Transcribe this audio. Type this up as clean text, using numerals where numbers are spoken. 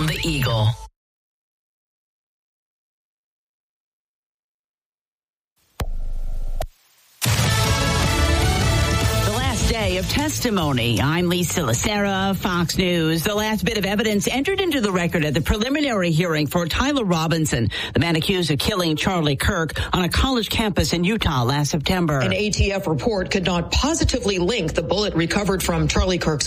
on the Eagle. Day of testimony. I'm Lisa Lacera, Fox News. The last bit of evidence entered into the record at the preliminary hearing for Tyler Robinson, the man accused of killing Charlie Kirk on a college campus in Utah last September. An ATF report could not positively link the bullet recovered from Charlie Kirk's